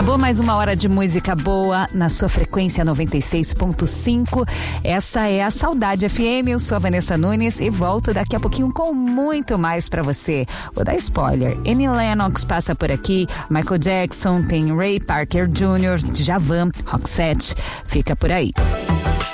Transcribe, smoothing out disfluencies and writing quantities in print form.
Acabou mais uma hora de música boa na sua frequência 96.5. Essa é a Saudade FM. Eu sou a Vanessa Nunes e volto daqui a pouquinho com muito mais pra você. Vou dar spoiler. Annie Lennox passa por aqui, Michael Jackson, tem Ray Parker Jr., Djavan, Roxette. Fica por aí.